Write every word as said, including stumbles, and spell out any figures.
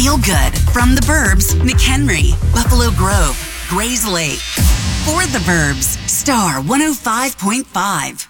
feel good from the Burbs, McHenry, Buffalo Grove, Grays Lake. For the Burbs, Star one oh five point five.